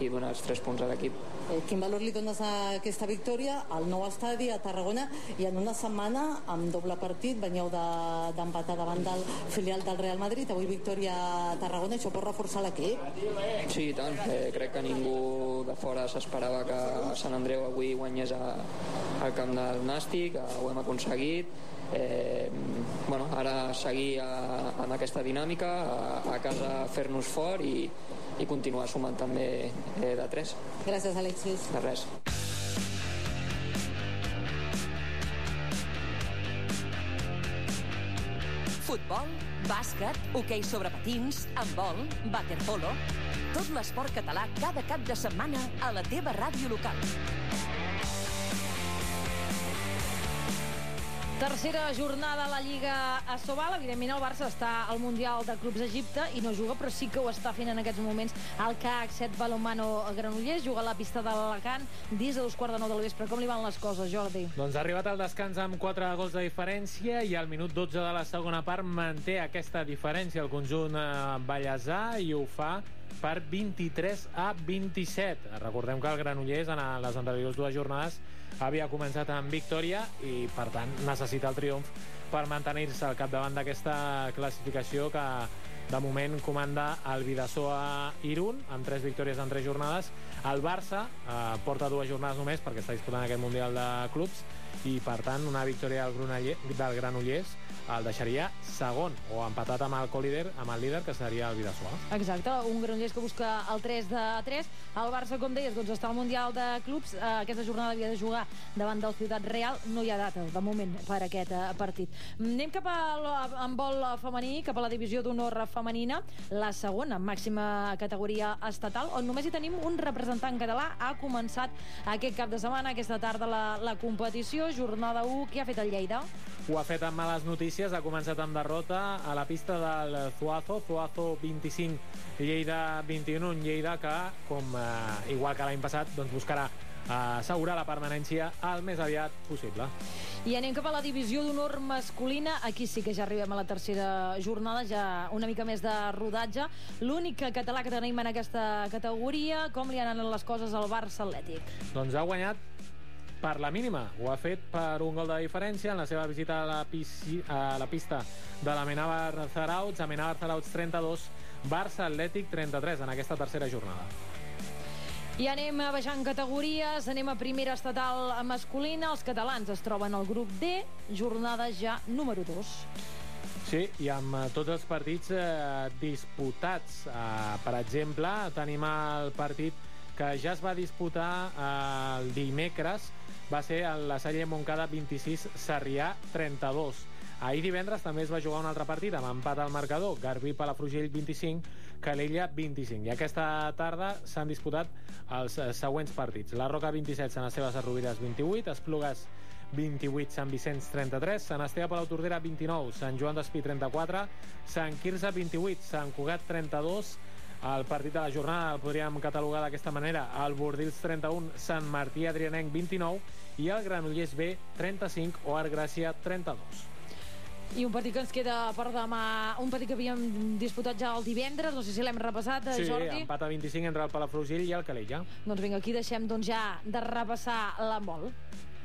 i donar els 3 punts a l'equip. Quin valor li dones a aquesta victòria al nou estadi a Tarragona i en una setmana amb doble partit? Veniu d'empatar davant del filial del Real Madrid, avui victòria a Tarragona, això pot reforçar l'equip? Sí, i tant, crec que ningú de fora s'esperava que Sant Andreu avui guanyés al camp del Nàstic, ho hem aconseguit. Ara seguir amb aquesta dinàmica, a casa fer-nos fort i continuar sumant també de 3. Gràcies, Alexis. De res. Futbol, bàsquet, hoquei sobre patins, handbol, waterpolo... Tot l'esport català cada cap de setmana a la teva ràdio local. Tercera jornada a la Lliga Asobal. Evidentment el Barça està al Mundial de Clubs Egipte i no juga, però sí que ho està fent en aquests moments el CAC 7 Balonmano Granollers. Juga a la pista de l'Alacant des de 2:45 de la vespre. Com li van les coses, Jordi? Doncs ha arribat al descans amb 4 gols de diferència i al minut 12 de la segona part manté aquesta diferència el conjunt ballesà i ho fa per 23-27. Recordem que el Granollers en les anteriors 2 jornades havia començat amb victòria i per tant necessita el triomf per mantenir-se al capdavant d'aquesta classificació que de moment comanda el Bidasoa Irún amb 3 victòries en 3 jornades. El Barça porta 2 jornades només perquè està disputant aquest Mundial de Clubs i per tant una victòria del Granollers el deixaria segon o empatat amb el co-líder, amb el líder que seria el Bidasoa. Exacte, un Granollers que busca el 3-3. El Barça, com deies, doncs està al Mundial de Clubs. Aquesta jornada havia de jugar davant del Ciutat Real. No hi ha data de moment per aquest partit. Anem cap a handbol femení, cap a la divisió d'honor femenina, la segona màxima categoria estatal, on només hi tenim un representant català. Ha començat aquest cap de setmana, aquesta tarda, la competició, jornada 1. Què ha fet el Lleida? Ho ha fet amb males notícies, ha començat amb derrota a la pista del Zuazo 25, Lleida 21, un Lleida que, igual que l'any passat, doncs buscarà assegurar la permanència el més aviat possible. I anem cap a la divisió d'honor masculina. Aquí sí que ja arribem a la tercera jornada, ja una mica més de rodatge. L'únic català que tenim en aquesta categoria. Com li han anat les coses al Barça Atlètic? Doncs ha guanyat per la mínima. Ho ha fet per un gol de diferència en la seva visita a la pista de l'Amenábar Zarautz. Amenábar Zarautz 32, Barça Atlètic 33 en aquesta tercera jornada. I anem baixant categories, anem a primera estatal masculina. Els catalans es troben al grup D, jornada ja número 2. Sí, i amb tots els partits disputats. Per exemple, tenim el partit que ja es va disputar el dimecres, va ser la Salle Montcada 26, Sarrià 32. Ahir divendres també es va jugar un altre partit amb empat al marcador, Garbí Palafrugell 25, Calella 25. I aquesta tarda s'han disputat els següents partits. La Roca 27, Sant Esteve Sesrovires 28, Esplugues 28, Sant Vicenç 33, Sant Esteve Palau Tordera 29, Sant Joan d'Espí 34, Sant Quirze 28, Sant Cugat 32. El partit de la jornada el podríem catalogar d'aquesta manera: el Bordils 31, Sant Martí Adrianenc 29 i el Granollers B 35 o Artgràcia 32. I un partit que ens queda per demà, un partit que havíem disputat ja el divendres, no sé si l'hem repassat, Jordi. Sí, empat a 25 entre el Palafrugell i el Calella. Doncs vinga, aquí deixem ja de repassar l'handbol.